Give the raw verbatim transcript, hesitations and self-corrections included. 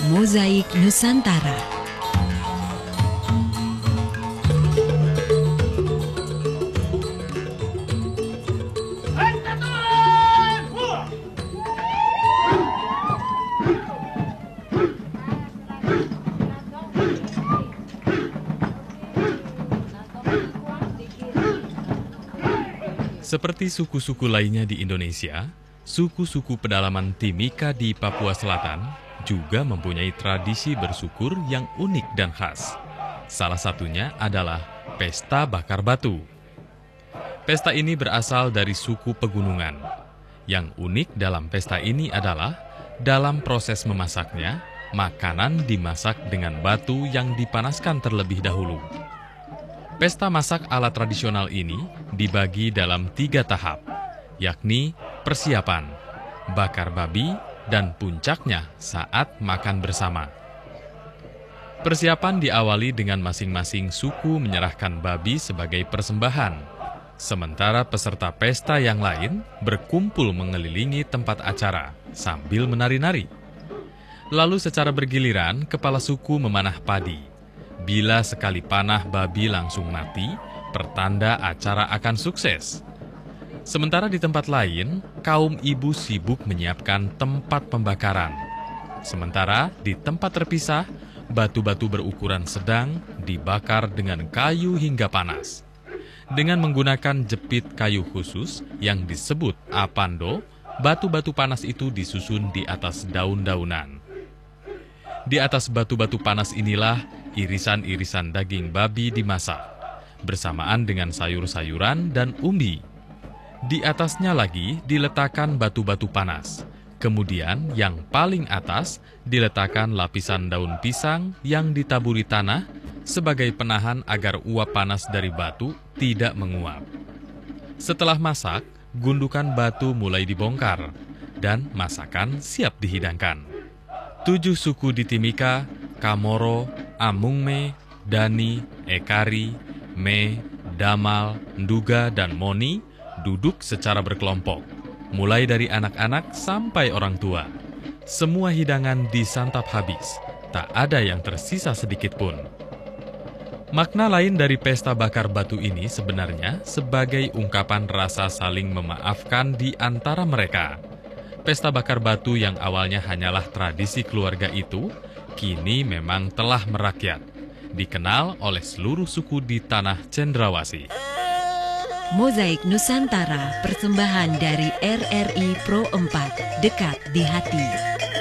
Mozaik Nusantara. Seperti suku-suku lainnya di Indonesia, suku-suku pedalaman Timika di Papua Selatan juga mempunyai tradisi bersyukur yang unik dan khas. Salah satunya adalah Pesta Bakar Batu. Pesta ini berasal dari suku pegunungan. Yang unik dalam pesta ini adalah dalam proses memasaknya, makanan dimasak dengan batu yang dipanaskan terlebih dahulu. Pesta masak ala tradisional ini dibagi dalam tiga tahap, yakni persiapan, bakar babi, dan puncaknya saat makan bersama. Persiapan diawali dengan masing-masing suku menyerahkan babi sebagai persembahan, sementara peserta pesta yang lain berkumpul mengelilingi tempat acara sambil menari-nari. Lalu secara bergiliran, kepala suku memanah padi. Bila sekali panah babi langsung mati, pertanda acara akan sukses. Sementara di tempat lain, kaum ibu sibuk menyiapkan tempat pembakaran. Sementara di tempat terpisah, batu-batu berukuran sedang dibakar dengan kayu hingga panas. Dengan menggunakan jepit kayu khusus yang disebut apando, batu-batu panas itu disusun di atas daun-daunan. Di atas batu-batu panas inilah irisan-irisan daging babi dimasak, bersamaan dengan sayur-sayuran dan umbi. Di atasnya lagi diletakkan batu-batu panas. Kemudian yang paling atas diletakkan lapisan daun pisang yang ditaburi tanah sebagai penahan agar uap panas dari batu tidak menguap. Setelah masak, gundukan batu mulai dibongkar dan masakan siap dihidangkan. Tujuh suku di Timika, Kamoro, Amungme, Dani, Ekari, Me, Damal, Nduga, dan Moni duduk secara berkelompok, mulai dari anak-anak sampai orang tua. Semua hidangan disantap habis, tak ada yang tersisa sedikit pun. Makna lain dari pesta bakar batu ini sebenarnya sebagai ungkapan rasa saling memaafkan di antara mereka. Pesta bakar batu yang awalnya hanyalah tradisi keluarga itu, kini memang telah merakyat, dikenal oleh seluruh suku di tanah Cendrawasih. Mozaik Nusantara, persembahan dari R R I Pro empat, dekat di hati.